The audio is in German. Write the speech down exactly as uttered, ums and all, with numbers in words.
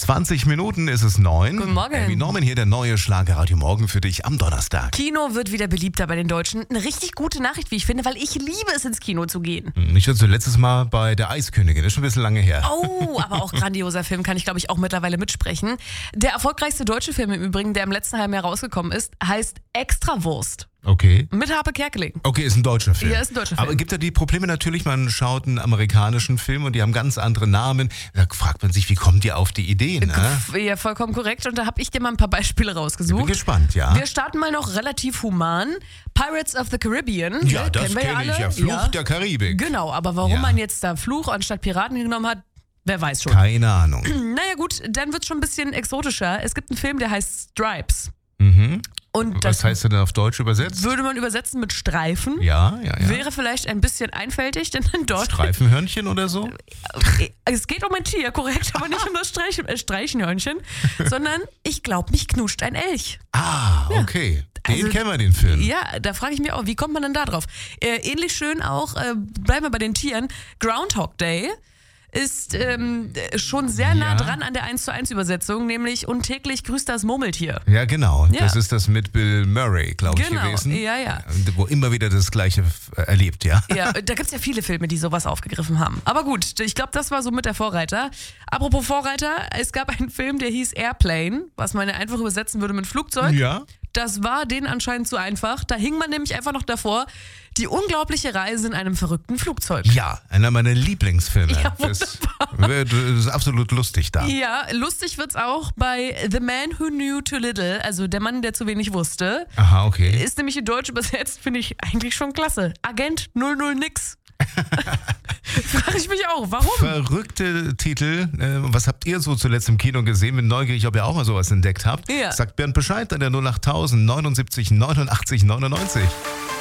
zwanzig Minuten ist es neun. Guten Morgen. Amy Norman hier, der neue Schlagerradio Morgen für dich am Donnerstag. Kino wird wieder beliebter bei den Deutschen. Eine richtig gute Nachricht, wie ich finde, weil ich liebe es, ins Kino zu gehen. Ich war so letztes Mal bei der Eiskönigin, das ist schon ein bisschen lange her. Oh, aber auch grandioser Film, kann ich glaube ich auch mittlerweile mitsprechen. Der erfolgreichste deutsche Film im Übrigen, der im letzten halben Jahr rausgekommen ist, heißt Extrawurst. Okay. Mit Harpe Kerkeling. Okay, ist ein deutscher Film. Ja, ist ein deutscher Film. Aber gibt ja die Probleme natürlich, man schaut einen amerikanischen Film und die haben ganz andere Namen. Da fragt man sich, wie kommt ihr auf die Ideen? Ne? Ja, vollkommen korrekt. Und da habe ich dir mal ein paar Beispiele rausgesucht. Ich bin gespannt, ja. Wir starten mal noch relativ human. Pirates of the Caribbean. Ja, ne, das kennen wir kenne ja ich alle. ja. Fluch ja. der Karibik. Genau, aber warum Ja. man jetzt da Fluch anstatt Piraten genommen hat, wer weiß schon. Keine Ahnung. Naja gut, dann wird es schon ein bisschen exotischer. Es gibt einen Film, der heißt Stripes. Mhm. Und das Was heißt denn auf Deutsch übersetzt? würde man übersetzen mit Streifen. Ja, ja, ja. Wäre vielleicht ein bisschen einfältig, denn in Deutsch... Streifenhörnchen oder so? Es geht um ein Tier, korrekt, aber nicht um das Streich, äh, Streichenhörnchen, sondern ich glaube, mich knuscht ein Elch. Ah, okay. Den Also, kennen wir, den Film. Ja, da frage ich mich auch, wie kommt man denn da drauf? Äh, ähnlich schön auch, äh, bleiben wir bei den Tieren, Groundhog Day ist ähm, schon sehr nah Ja. dran an der eins zu eins Übersetzung, nämlich und täglich grüßt das Murmeltier. Ja, genau. Ja. Das ist das mit Bill Murray, glaube ich, Genau, gewesen. ja, ja. Wo immer wieder das Gleiche äh, erlebt, ja. Ja, da gibt es ja viele Filme, die sowas aufgegriffen haben. Aber gut, ich glaube, das war so mit der Vorreiter. Apropos Vorreiter, es gab einen Film, der hieß Airplane, was man ja einfach übersetzen würde mit Flugzeug. Ja. Das war denen anscheinend zu einfach. Da hing man nämlich einfach noch davor. Die unglaubliche Reise in einem verrückten Flugzeug. Ja, einer meiner Lieblingsfilme. Ja, das, das ist absolut lustig da. Ja, lustig wird's auch bei The Man Who Knew Too Little, also der Mann, der zu wenig wusste. Aha, okay. Ist nämlich in Deutsch übersetzt, finde ich eigentlich schon klasse. Agent null null nix. Frage ich mich auch, warum? Verrückte Titel. Äh, was habt ihr so zuletzt im Kino gesehen? Bin neugierig, ob ihr auch mal sowas entdeckt habt. Ja. Sagt Bernd Bescheid an der null acht null null neunundsiebzig neunundachtzig neunundneunzig.